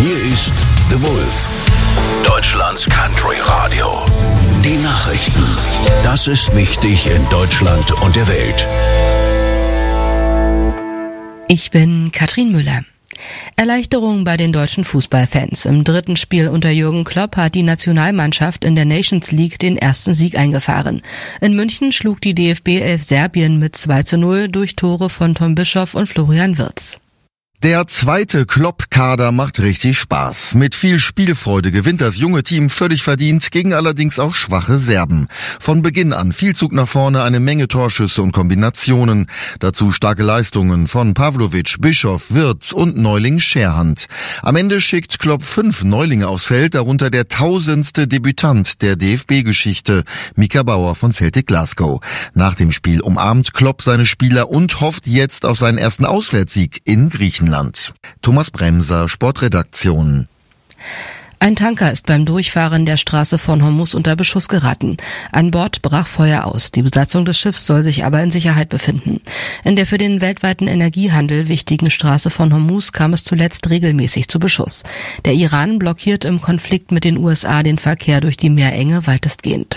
Hier ist The Wolf, Deutschlands Country Radio. Die Nachrichten. Das ist wichtig in Deutschland und der Welt. Ich bin Katrin Müller. Erleichterung bei den deutschen Fußballfans. Im dritten Spiel unter Jürgen Klopp hat die Nationalmannschaft in der Nations League den ersten Sieg eingefahren. In München schlug die DFB 11 Serbien mit 2:0 durch Tore von Tom Bischoff und Florian Wirtz. Der zweite Klopp-Kader macht richtig Spaß. Mit viel Spielfreude gewinnt das junge Team völlig verdient gegen allerdings auch schwache Serben. Von Beginn an viel Zug nach vorne, eine Menge Torschüsse und Kombinationen. Dazu starke Leistungen von Pavlovic, Bischoff, Wirtz und Neuling Scherhand. Am Ende schickt Klopp 5 Neulinge aufs Feld, darunter der 1000. Debütant der DFB-Geschichte, Mika Bauer von Celtic Glasgow. Nach dem Spiel umarmt Klopp seine Spieler und hofft jetzt auf seinen ersten Auswärtssieg in Griechenland. Thomas Bremser, Sportredaktion. Ein Tanker ist beim Durchfahren der Straße von Hormuz unter Beschuss geraten. An Bord brach Feuer aus. Die Besatzung des Schiffs soll sich aber in Sicherheit befinden. In der für den weltweiten Energiehandel wichtigen Straße von Hormuz kam es zuletzt regelmäßig zu Beschuss. Der Iran blockiert im Konflikt mit den USA den Verkehr durch die Meerenge weitestgehend.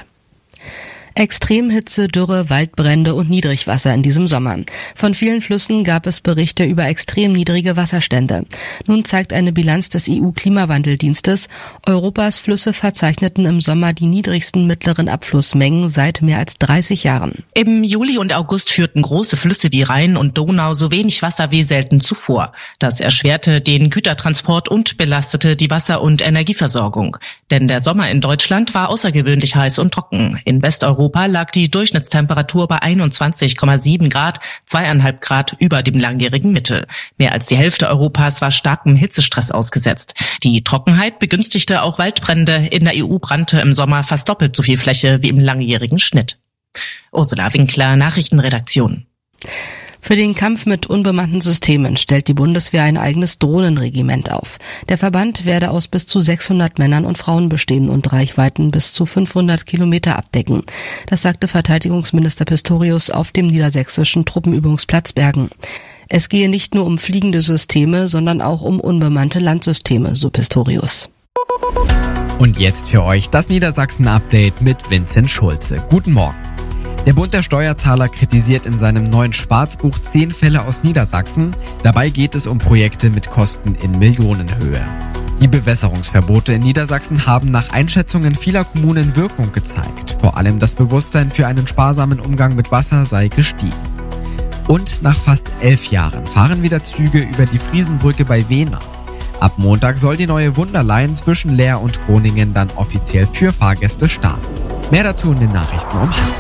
Extremhitze, Dürre, Waldbrände und Niedrigwasser in diesem Sommer. Von vielen Flüssen gab es Berichte über extrem niedrige Wasserstände. Nun zeigt eine Bilanz des EU-Klimawandeldienstes, Europas Flüsse verzeichneten im Sommer die niedrigsten mittleren Abflussmengen seit mehr als 30 Jahren. Im Juli und August führten große Flüsse wie Rhein und Donau so wenig Wasser wie selten zuvor. Das erschwerte den Gütertransport und belastete die Wasser- und Energieversorgung. Denn der Sommer in Deutschland war außergewöhnlich heiß und trocken. In Westeuropa lag die Durchschnittstemperatur bei 21,7 Grad, 2,5 Grad über dem langjährigen Mittel. Mehr als die Hälfte Europas war starkem Hitzestress ausgesetzt. Die Trockenheit begünstigte auch Waldbrände. In der EU brannte im Sommer fast doppelt so viel Fläche wie im langjährigen Schnitt. Ursula Winkler, Nachrichtenredaktion. Für den Kampf mit unbemannten Systemen stellt die Bundeswehr ein eigenes Drohnenregiment auf. Der Verband werde aus bis zu 600 Männern und Frauen bestehen und Reichweiten bis zu 500 Kilometer abdecken. Das sagte Verteidigungsminister Pistorius auf dem niedersächsischen Truppenübungsplatz Bergen. Es gehe nicht nur um fliegende Systeme, sondern auch um unbemannte Landsysteme, so Pistorius. Und jetzt für euch das Niedersachsen-Update mit Vincent Schulze. Guten Morgen. Der Bund der Steuerzahler kritisiert in seinem neuen Schwarzbuch 10 Fälle aus Niedersachsen. Dabei geht es um Projekte mit Kosten in Millionenhöhe. Die Bewässerungsverbote in Niedersachsen haben nach Einschätzungen vieler Kommunen Wirkung gezeigt. Vor allem das Bewusstsein für einen sparsamen Umgang mit Wasser sei gestiegen. Und nach fast 11 Jahren fahren wieder Züge über die Friesenbrücke bei Wehna. Ab Montag soll die neue Wunderline zwischen Leer und Groningen dann offiziell für Fahrgäste starten. Mehr dazu in den Nachrichten um 12:30.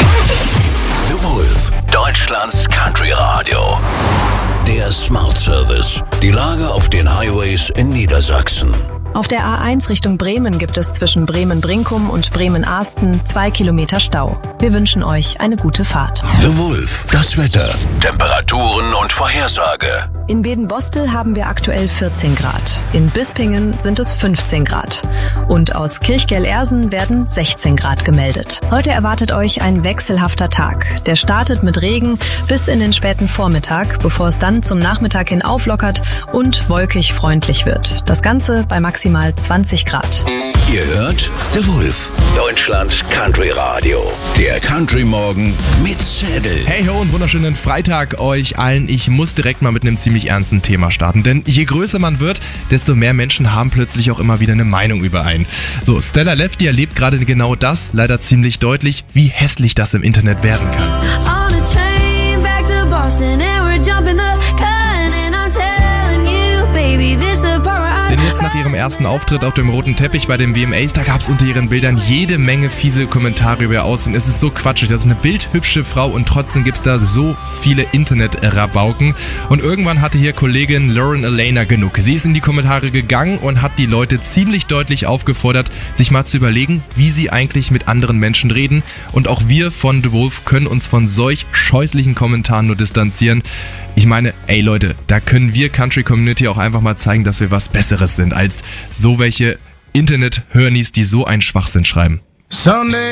The Wolf, Deutschlands Country Radio. Der Smart Service. Die Lage auf den Highways in Niedersachsen. Auf der A1 Richtung Bremen gibt es zwischen Bremen-Brinkum und Bremen-Ahsten 2 Kilometer Stau. Wir wünschen euch eine gute Fahrt. The Wolf, das Wetter, Temperaturen und Vorhersage. In Bedenbostel haben wir aktuell 14 Grad. In Bispingen sind es 15 Grad. Und aus Kirchgell-Ersen werden 16 Grad gemeldet. Heute erwartet euch ein wechselhafter Tag. Der startet mit Regen bis in den späten Vormittag, bevor es dann zum Nachmittag hin auflockert und wolkig freundlich wird. Das Ganze bei maximal 20 Grad. Ihr hört The Wolf, Deutschlands Country Radio. Der Country Morgen mit Zedel. Hey ho und wunderschönen Freitag euch allen. Ich muss direkt mal mit einem ziemlich ernsten Thema starten, denn je größer man wird, desto mehr Menschen haben plötzlich auch immer wieder eine Meinung über einen. So, Stella Leff, die erlebt gerade genau das, leider ziemlich deutlich, wie hässlich das im Internet werden kann. On a train back to Boston and we're jumping the gun and I'm telling you, baby, this the part. Denn jetzt nach ihrem ersten Auftritt auf dem roten Teppich bei den VMAs, da gab es unter ihren Bildern jede Menge fiese Kommentare über ihr Aussehen. Es ist so quatschig, das ist eine bildhübsche Frau und trotzdem gibt es da so viele Internet-Rabauken. Und irgendwann hatte hier Kollegin Lauren Elena genug. Sie ist in die Kommentare gegangen und hat die Leute ziemlich deutlich aufgefordert, sich mal zu überlegen, wie sie eigentlich mit anderen Menschen reden. Und auch wir von The Wolf können uns von solch scheußlichen Kommentaren nur distanzieren. Ich meine, ey Leute, da können wir Country Community auch einfach mal zeigen, dass wir was Besseres sind als so welche Internet-Hörnis, die so einen Schwachsinn schreiben. Sunday.